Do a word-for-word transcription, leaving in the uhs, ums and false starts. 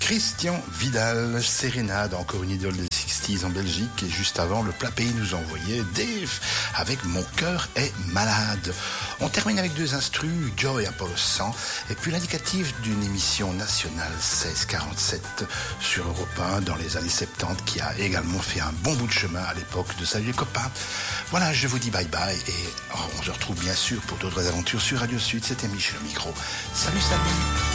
Christian Vidal, Sérénade, encore une idole des sixties en Belgique. Et juste avant, le plat pays nous envoyait Dave avec Mon cœur est malade. On termine avec deux instrus, Joy Apollo cent, et puis l'indicatif d'une émission nationale seize quarante-sept sur Europe un dans les années soixante-dix, qui a également fait un bon bout de chemin à l'époque de Salut les copains. Voilà, je vous dis bye bye, et on se retrouve bien sûr pour d'autres aventures sur Radio Sud. C'était Michel au micro. Salut, salut.